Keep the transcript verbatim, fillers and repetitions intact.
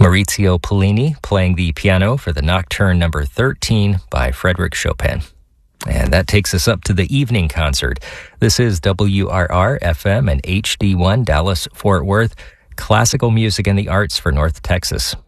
Maurizio Pollini playing the piano for the Nocturne number thirteen by Frédéric Chopin. And that takes us up to the evening concert. This is W R R F M and H D one Dallas Fort Worth, classical music and the arts for North Texas.